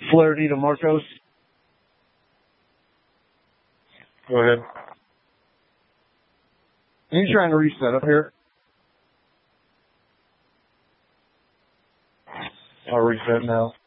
Flaherty to Marcos. Go ahead. Are you trying to reset up here? I'll reset now.